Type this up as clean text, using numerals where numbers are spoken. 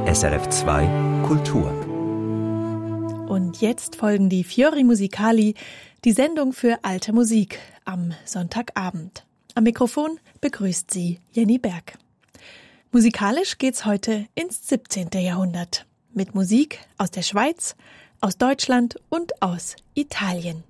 SRF 2 Kultur. Und jetzt folgen die Fiori Musicali, die Sendung für alte Musik am Sonntagabend. Am Mikrofon begrüßt sie Jenny Berg. Musikalisch geht's heute ins 17. Jahrhundert. Mit Musik aus der Schweiz, aus Deutschland und aus Italien.